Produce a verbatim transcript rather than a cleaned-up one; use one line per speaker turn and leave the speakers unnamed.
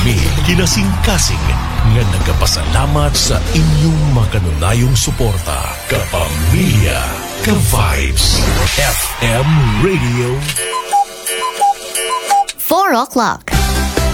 Kami kinasing-kasing nga nagapasalamat sa inyong makanunayong suporta. Kapamilya, ka-vibes, F M Radio.
four o'clock.